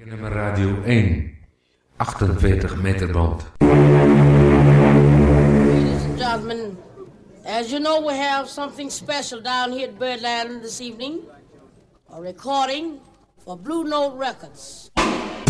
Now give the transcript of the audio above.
Nummer Radio 1, 48 meter band. Ladies and gentlemen, as you know, we have something special down here at Birdland this evening. A recording for Blue Note Records.